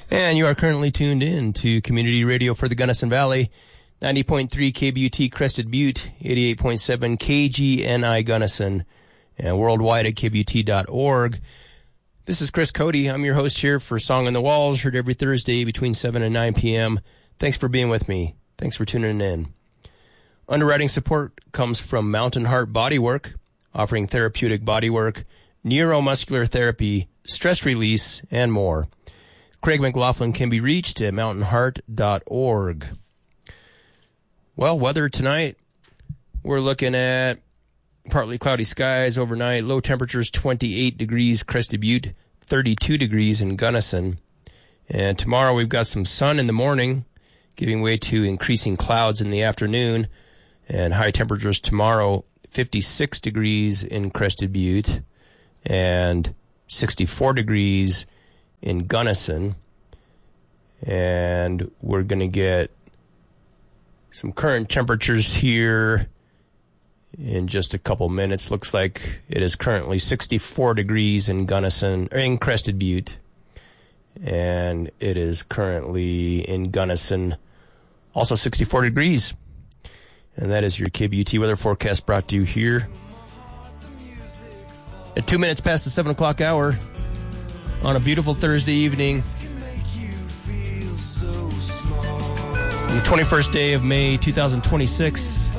And you are currently tuned in to Community Radio for the Gunnison Valley, 90.3 KBUT Crested Butte, 88.7 KGNI Gunnison, and worldwide at kbut.org. This is Chris Cody. I'm your host here for Song on the Walls, heard every Thursday between 7 and 9 p.m. Thanks for being with me. Thanks for tuning in. Underwriting support comes from Mountain Heart Bodywork, offering therapeutic bodywork, neuromuscular therapy, stress release, and more. Craig McLaughlin can be reached at mountainheart.org. Well, weather tonight, we're looking at partly cloudy skies overnight, low temperatures 28 degrees Crested Butte, 32 degrees in Gunnison. And tomorrow we've got some sun in the morning, giving way to increasing clouds in the afternoon, and high temperatures tomorrow 56 degrees in Crested Butte and 64 degrees in Gunnison. And we're going to get some current temperatures here in just a couple minutes. Looks like it is currently 64 degrees in Gunnison, or in Crested Butte, and it is currently in Gunnison also 64 degrees. And that is your KBUT weather forecast brought to you here at 2 minutes past the 7 o'clock hour on a beautiful Thursday evening, the 21st day of May 2026.